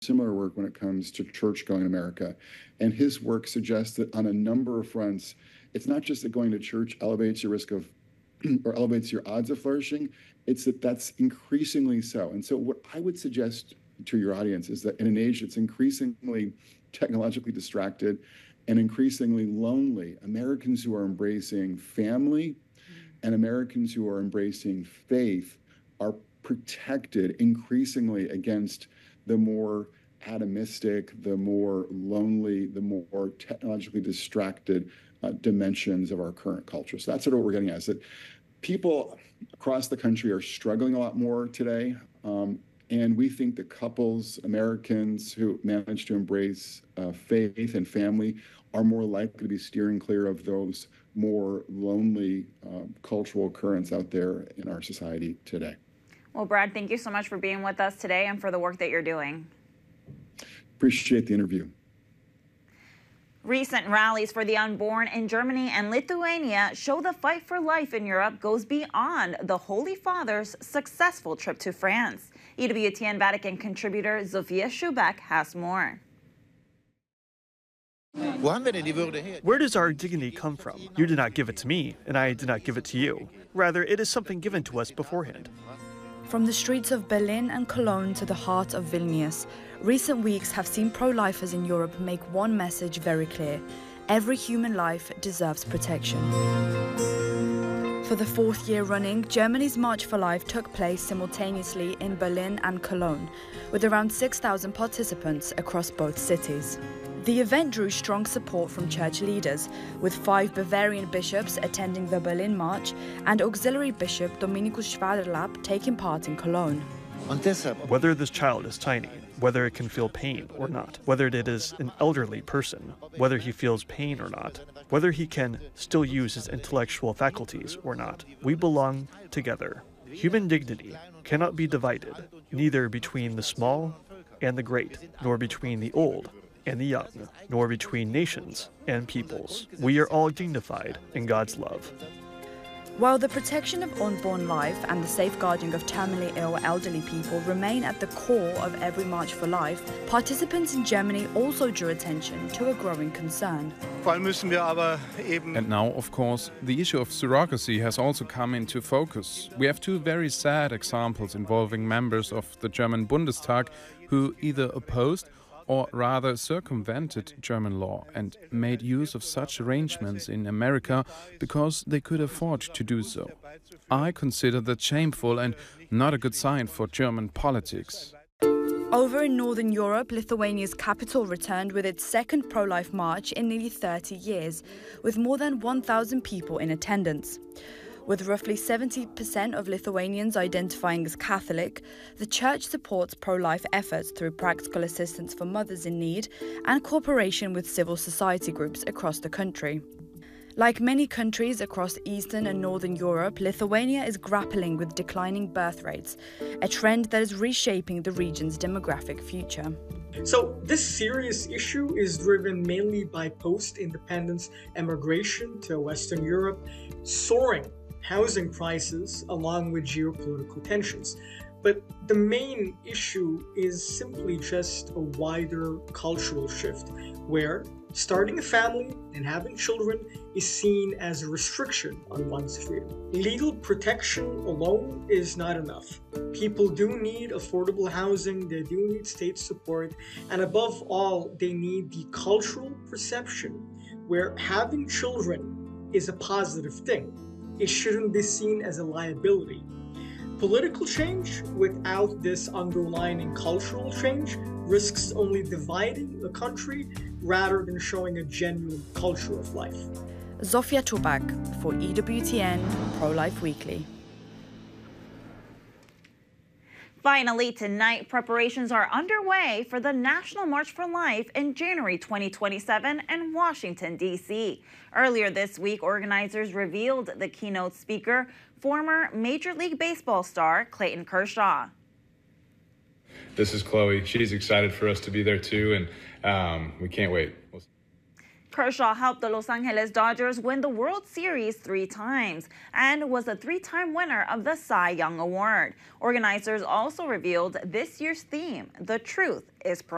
similar work when it comes to church-going in America. And his work suggests that on a number of fronts, it's not just that going to church elevates your risk of or elevates your odds of flourishing, it's that that's increasingly so. And so what I would suggest to your audience is that in an age that's increasingly technologically distracted and increasingly lonely, Americans who are embracing family and Americans who are embracing faith are protected increasingly against the more atomistic, the more lonely, the more technologically distracted dimensions of our current culture. So that's sort of what we're getting at, is that people across the country are struggling a lot more today. And we think that couples, Americans who manage to embrace faith and family are more likely to be steering clear of those more lonely cultural currents out there in our society today. Well, Brad, thank you so much for being with us today and for the work that you're doing. Appreciate the interview. Recent rallies for the unborn in Germany and Lithuania show the fight for life in Europe goes beyond the Holy Father's successful trip to France. EWTN Vatican contributor Zofia Schubeck has more. Where does our dignity come from? You did not give it to me, and I did not give it to you. Rather, it is something given to us beforehand. From the streets of Berlin and Cologne to the heart of Vilnius, recent weeks have seen pro-lifers in Europe make one message very clear: every human life deserves protection. For the fourth year running, Germany's March for Life took place simultaneously in Berlin and Cologne, with around 6,000 participants across both cities. The event drew strong support from church leaders, with 5 Bavarian bishops attending the Berlin March and Auxiliary Bishop Dominikus Schwaderlapp taking part in Cologne. Whether this child is tiny, whether it can feel pain or not, whether it is an elderly person, whether he feels pain or not, whether he can still use his intellectual faculties or not, we belong together. Human dignity cannot be divided, neither between the small and the great, nor between the old and the young, nor between nations and peoples. We are all dignified in God's love. While the protection of unborn life and the safeguarding of terminally ill elderly people remain at the core of every March for Life, participants in Germany also drew attention to a growing concern. And now, of course, the issue of surrogacy has also come into focus. We have 2 very sad examples involving members of the German Bundestag who either opposed or rather circumvented German law and made use of such arrangements in America because they could afford to do so. I consider that shameful and not a good sign for German politics. Over in Northern Europe, Lithuania's capital returned with its second pro-life march in nearly 30 years, with more than 1,000 people in attendance. With roughly 70% of Lithuanians identifying as Catholic, the church supports pro-life efforts through practical assistance for mothers in need and cooperation with civil society groups across the country. Like many countries across Eastern and Northern Europe, Lithuania is grappling with declining birth rates, a trend that is reshaping the region's demographic future. So this serious issue is driven mainly by post-independence emigration to Western Europe, soaring housing prices along with geopolitical tensions. But the main issue is simply just a wider cultural shift where starting a family and having children is seen as a restriction on one's freedom. Legal protection alone is not enough. People do need affordable housing, they do need state support, and above all, they need the cultural perception where having children is a positive thing. It shouldn't be seen as a liability. Political change without this underlying cultural change risks only dividing the country rather than showing a genuine culture of life. Zofia Schubeck for EWTN Pro-Life Weekly. Finally, tonight, preparations are underway for the National March for Life in January 2027 in Washington, D.C. Earlier this week, organizers revealed the keynote speaker, former Major League Baseball star Clayton Kershaw. This is Chloe. She's excited for us to be there too, and we can't wait. Kershaw helped the Los Angeles Dodgers win the World Series 3 times and was a 3-time winner of the Cy Young Award. Organizers also revealed this year's theme, The Truth is